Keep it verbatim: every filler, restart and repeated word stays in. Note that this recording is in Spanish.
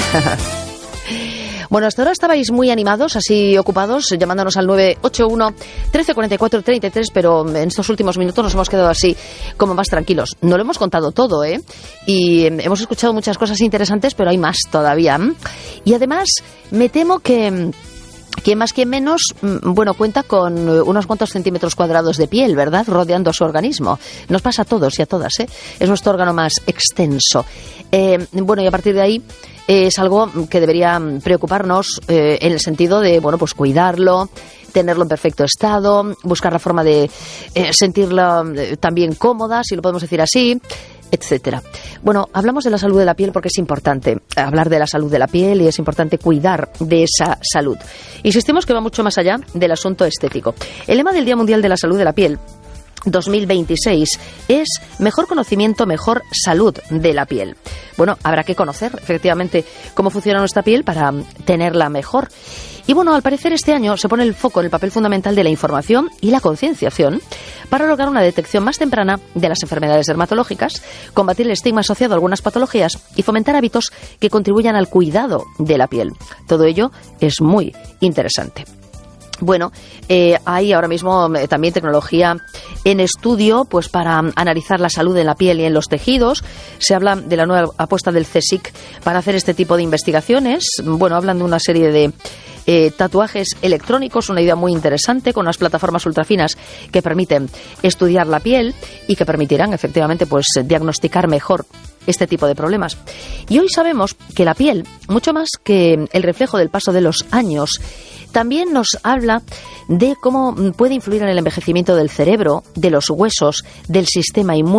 Bueno, hasta ahora estabais muy animados, así ocupados, llamándonos al nueve ocho uno, trece cuarenta y cuatro, treinta y tres, pero en estos últimos minutos nos hemos quedado así como más tranquilos. No lo hemos contado todo, ¿eh? Y hemos escuchado muchas cosas interesantes, pero hay más todavía. Y además, me temo que... Quien más, quien menos, bueno, cuenta con unos cuantos centímetros cuadrados de piel, ¿verdad?, rodeando su organismo. Nos pasa a todos y a todas, ¿eh? Es nuestro órgano más extenso. Eh, bueno, y a partir de ahí eh, es algo que debería preocuparnos eh, en el sentido de, bueno, pues cuidarlo, tenerlo en perfecto estado, buscar la forma de eh, sentirla eh, también cómoda, si lo podemos decir así, etcétera. Bueno, hablamos de la salud de la piel porque es importante hablar de la salud de la piel y es importante cuidar de esa salud. Insistimos que va mucho más allá del asunto estético. El lema del Día Mundial de la Salud de la Piel dos mil veintiséis es mejor conocimiento, mejor salud de la piel. Bueno, habrá que conocer efectivamente cómo funciona nuestra piel para tenerla mejor. Y bueno, al parecer este año se pone el foco en el papel fundamental de la información y la concienciación para lograr una detección más temprana de las enfermedades dermatológicas, combatir el estigma asociado a algunas patologías y fomentar hábitos que contribuyan al cuidado de la piel. Todo ello es muy interesante. Bueno, eh, hay ahora mismo eh, también tecnología en estudio pues para um, analizar la salud en la piel y en los tejidos. Se habla de la nueva apuesta del CSIC para hacer este tipo de investigaciones. Bueno, hablan de una serie de eh, tatuajes electrónicos, una idea muy interesante, con unas plataformas ultrafinas que permiten estudiar la piel y que permitirán efectivamente pues diagnosticar mejor este tipo de problemas. Y hoy sabemos que la piel, mucho más que el reflejo del paso de los años, también nos habla de cómo puede influir en el envejecimiento del cerebro, de los huesos, del sistema inmune.